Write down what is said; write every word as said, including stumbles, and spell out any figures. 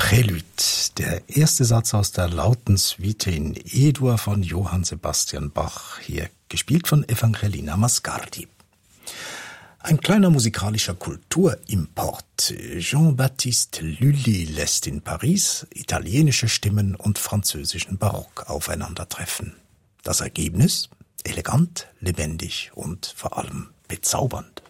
Prélude, der erste Satz aus der lauten Suite in E-Dur von Johann Sebastian Bach, hier gespielt von Evangelina Mascardi. Ein kleiner musikalischer Kulturimport. Jean-Baptiste Lully lässt in Paris italienische Stimmen und französischen Barock aufeinandertreffen. Das Ergebnis? Elegant, lebendig und vor allem bezaubernd.